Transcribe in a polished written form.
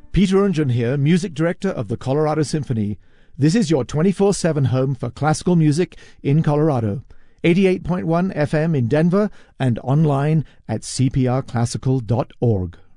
Peter Unjan here, Music Director of the Colorado Symphony. This is your 24/7 home for classical music in Colorado. 88.1 FM in Denver and online at cprclassical.org.